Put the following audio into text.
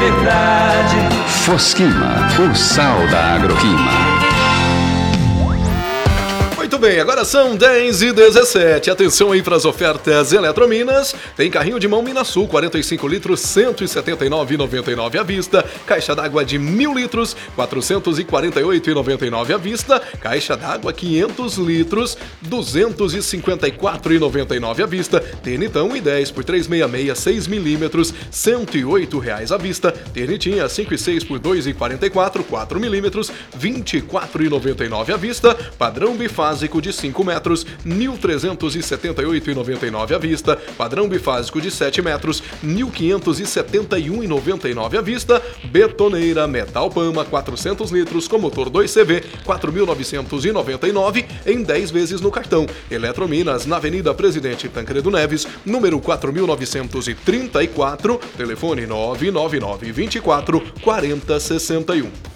verdade. Fosquima, o sal da agroquima. Muito bem, agora são 10h17. Atenção aí para as ofertas Eletrominas. Tem carrinho de mão Minasul, 45 litros, R$ 179,99 à vista. Caixa d'água de 1.000 litros, R$ 448,99 à vista. Caixa d'água 500 litros, R$ 254,99 à vista. Tenitão i10 por 366, 6 milímetros, R$ 108,00 à vista. Tenitinha 5 e 6 por 2,44, 4 milímetros, R$ 24,99 à vista. Padrão bifásico de 5 metros, R$ 1.378,99 à vista. Padrão bifásico de 7 metros, R$ 1.571,99 à vista. Betoneira Metal Pama 400 litros com motor 2CV, R$ 4.999 em 10 vezes no cartão. Eletrominas na Avenida Presidente Tancredo Neves, número 4.934, telefone 999 24 40 61.